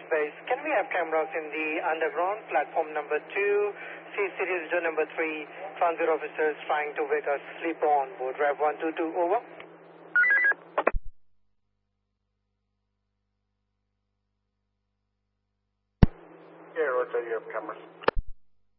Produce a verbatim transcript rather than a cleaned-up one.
Base. Can we have cameras in the underground, platform number two, C series door number three, transit officers trying to wake us sleeper on board, Rev one two two, over. Yeah, Roger, you have cameras.